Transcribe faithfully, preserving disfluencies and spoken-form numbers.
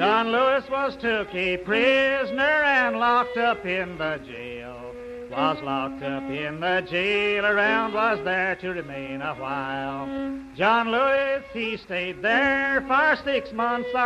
John Lewis was took a prisoner and locked up in the jail. Was locked up in the jail, around was there to remain a while. John Lewis, he stayed there for six months.